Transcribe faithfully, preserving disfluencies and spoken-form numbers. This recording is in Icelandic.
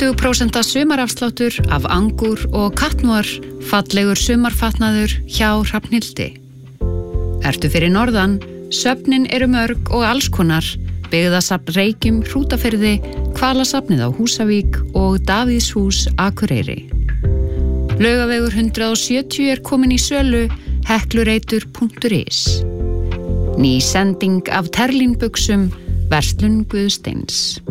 tuttugu prósent sumarafsláttur af angur og katnúar, fallegur sumarfatnaður hjá Hrafnhildi. Ertu fyrir norðan, söfnin eru mörg og allskonar, byggðasafn Reykjum, Hrútafirði, Hvalasafnið á Húsavík og Davíðshús Akureyri. Laugavegur hundrað og sjötíu er komin í sölu, heklureitur punktur is. Ný sending af terlínbuxum, verslun Guðsteins.